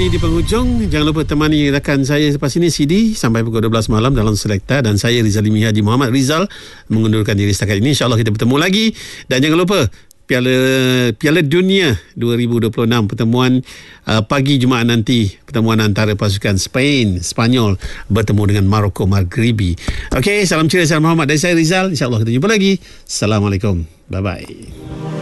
ini di penghujung. Jangan lupa temani rakan saya selepas ini CD sampai pukul 12 malam dalam Selekta, dan saya Rizalimi Haji Muhammad Rizal mengundurkan diri setakat ini. InsyaAllah kita bertemu lagi, dan jangan lupa Piala Dunia 2026 pertemuan pagi Jumaat nanti, pertemuan antara pasukan Spain, Spanyol bertemu dengan Maroko Maghribi. Okey, salam ceria, salam hormat dari saya Rizal. InsyaAllah kita jumpa lagi. Assalamualaikum. Bye bye.